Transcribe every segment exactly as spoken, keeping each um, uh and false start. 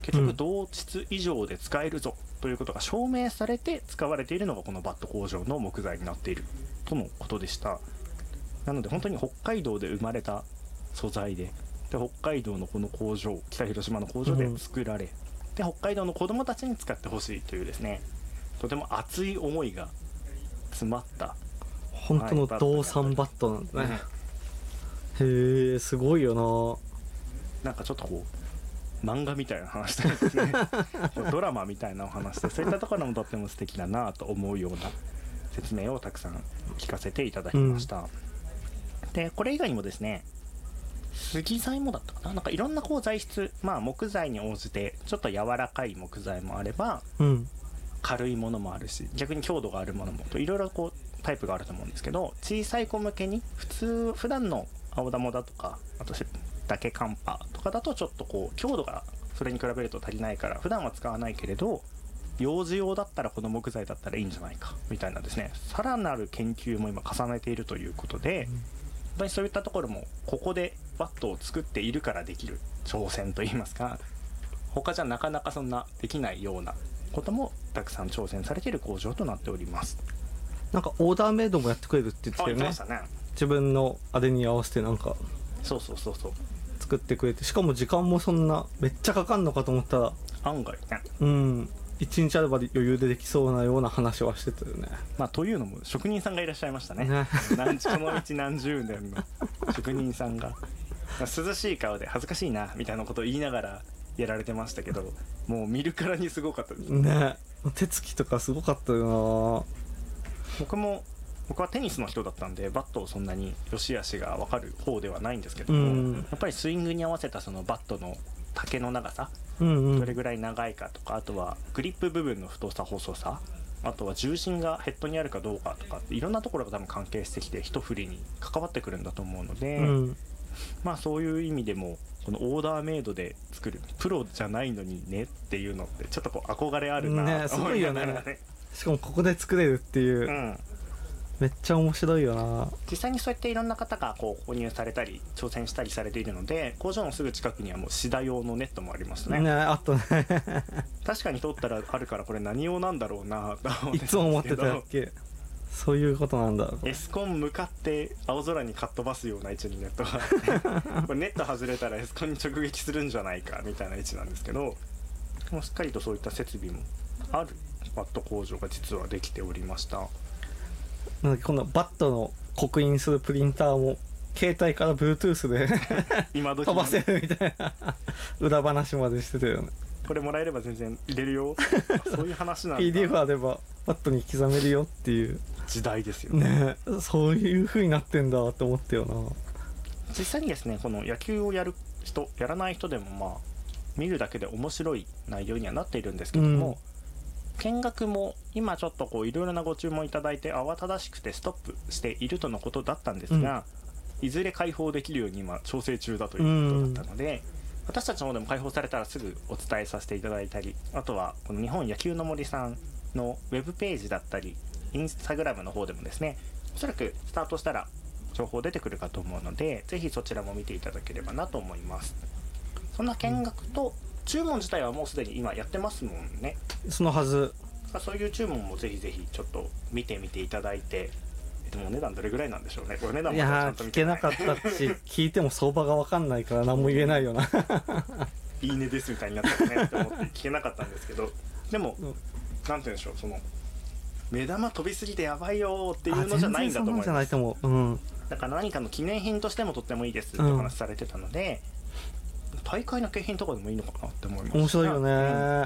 結局同質以上で使えるぞということが証明されて使われているのがこのバット工場の木材になっているとのことでした。なので本当に北海道で生まれた素材で、で北海道のこの工場、北広島の工場で作られ、うん、で北海道の子どもたちに使ってほしいというですね、とても熱い思いが詰まった本当の動産バットなんだね、うん、へえすごいよな。なんかちょっとこう漫画みたいな話ですねドラマみたいなお話で、そういったところもとっても素敵だなと思うような説明をたくさん聞かせていただきました、うん、でこれ以外にもですね、杉材もだったかな、なんかいろんなこう材質、まあ木材に応じてちょっと柔らかい木材もあれば、うん、軽いものもあるし、逆に強度があるものもといろいろこうタイプがあると思うんですけど、小さい子向けに普通普段の青玉だとか、あと竹カンパとかだとちょっとこう強度がそれに比べると足りないから普段は使わないけれど、幼児用だったらこの木材だったらいいんじゃないかみたいなですね、さらなる研究も今重ねているということで、うん、やっぱりそういったところもここでバットを作っているからできる挑戦といいますか、他じゃなかなかそんなできないようなこともたくさん挑戦されている工場となっております。 なんかオーダーメイドもやってくれるって言ってたよね。あ、言ってましたね。自分のあれに合わせてなんかそうそうそうそう作ってくれて、しかも時間もそんなめっちゃかかんのかと思ったら案外ね、 うんいちにちあれば余裕でできそうなような話はしてたよね。 まあというのも職人さんがいらっしゃいましたね。ね何この道何十年の職人さんが涼しい顔で恥ずかしいなみたいなことを言いながらやられてましたけど、もう見るからにすごかったですね。手つきとかすごかったよな。 僕も僕はテニスの人だったんでバットをそんなに良し悪しが分かる方ではないんですけども、うん、やっぱりスイングに合わせたそのバットの丈の長さ、うんうん、どれぐらい長いかとか、あとはグリップ部分の太さ細さ、あとは重心がヘッドにあるかどうかとかっていろんなところが多分関係してきて一振りに関わってくるんだと思うので、うん、まあそういう意味でもこのオーダーメイドで作るプロじゃないのにねっていうのってちょっとこう憧れあるなと思いながらね。 ね、すごいよね。しかもここで作れるっていう、うん、めっちゃ面白いよな。 実際にそうやっていろんな方がこう購入されたり挑戦したりされているので、工場のすぐ近くにはもうシダ用のネットもありますね。 ね、あとね確かに通ったらあるからこれ何用なんだろうなと思ってたんですけど、いつも思ってたっけ。そういうことなんだ。 エスコン向かって青空にかっ飛ばすような位置にネットがあってこれネット外れたらエスコンに直撃するんじゃないかみたいな位置なんですけど、もうしっかりとそういった設備もあるバット工場が実はできておりました。 なんかこのバットの刻印するプリンターも携帯から Bluetooth で今時飛ばせるみたいな裏話までしてたよね。 これもらえれば全然入れるよそういう話なんだ。 ピーディーエフ あればバットに刻めるよっていう時代ですよ ね, ね。そういう風になってんだって思ったよな。 実際にですね、この野球をやる人やらない人でもまあ見るだけで面白い内容にはなっているんですけども、うん、見学も今ちょっとこういろいろなご注文いただいて慌ただしくてストップしているとのことだったんですが、うん、いずれ開放できるように今調整中だということだったので、うん、私たちの方でも開放されたらすぐお伝えさせていただいたり、あとはこの日本野球の森さんのウェブページだったりインスタグラムの方でもですね、おそらくスタートしたら情報出てくるかと思うので、ぜひそちらも見ていただければなと思います。そんな見学と注文自体はもうすでに今やってますもんね。 そのはず。 そういう注文もぜひぜひちょっと見てみていただいて、でもお値段どれぐらいなんでしょうね。これ値段もちゃんと見てない。 いやー聞けなかったし聞いても相場が分かんないから何も言えないよな。 いいねですみたいになったねって思って聞けなかったんですけど、でも、うん、なんて言うんでしょう、その目玉飛びすぎてやばいよっていうのじゃないんだと思います。 全然そんなんじゃないと思う、うん、 だから何かの記念品としてもとってもいいですってお話されてたので、うん、大会の景品とかでもいいのかなって思います。 面白いよね、うん、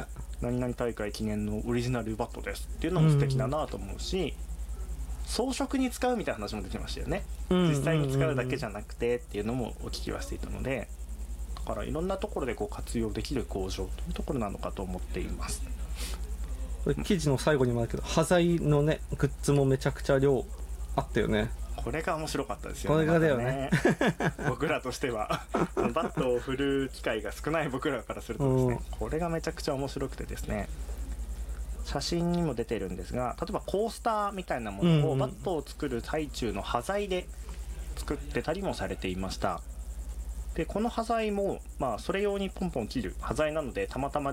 何々大会記念のオリジナルバットですっていうのも素敵だなと思うし、うん、装飾に使うみたいな話も出てましたよね、うん、実際に使うだけじゃなくてっていうのもお聞きはしていたので、だからいろんなところでこう活用できる工場というところなのかと思っています。 これ記事の最後にもあるけど端材のねグッズもめちゃくちゃ量あったよね。 これが面白かったですよね。 これがだよね、 まね僕らとしてはそのバットを振る機会が少ない僕らからするとですね、これがめちゃくちゃ面白くてですね、写真にも出てるんですが、例えばコースターみたいなものをバットを作る最中の端材で作ってたりもされていました。 でこの端材もまあそれ用にポンポン切る端材なのでたまたま